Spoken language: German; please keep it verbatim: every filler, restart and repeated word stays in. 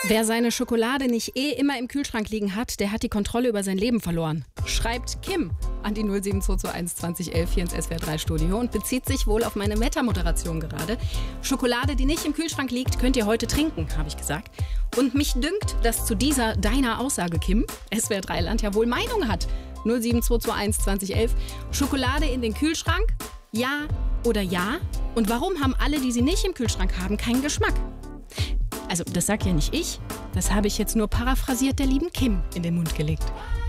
Wer seine Schokolade nicht eh immer im Kühlschrank liegen hat, der hat die Kontrolle über sein Leben verloren. Schreibt Kim an die null sieben zwei zwei eins zwanzig elf hier ins S W R drei Studio und bezieht sich wohl auf meine Meta-Moderation gerade. Schokolade, die nicht im Kühlschrank liegt, könnt ihr heute trinken, habe ich gesagt. Und mich dünkt, dass zu dieser deiner Aussage, Kim, S W R drei Land ja wohl Meinung hat. null sieben zwei zwei eins zwanzig elf. Schokolade in den Kühlschrank? Ja oder ja? Und warum haben alle, die sie nicht im Kühlschrank haben, keinen Geschmack? Also, das sag ja nicht ich. Das habe ich jetzt nur paraphrasiert der lieben Kim in den Mund gelegt.